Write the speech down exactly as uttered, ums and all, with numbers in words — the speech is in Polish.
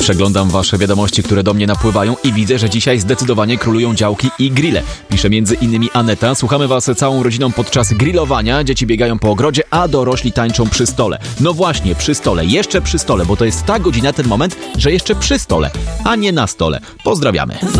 Przeglądam wasze wiadomości, które do mnie napływają i widzę, że dzisiaj zdecydowanie królują działki i grille. Pisze między innymi Aneta. Słuchamy was całą rodziną podczas grillowania. Dzieci biegają po ogrodzie, a dorośli tańczą przy stole. No właśnie, przy stole. Jeszcze przy stole, bo to jest ta godzina, ten moment, że jeszcze przy stole, a nie na stole. Pozdrawiamy.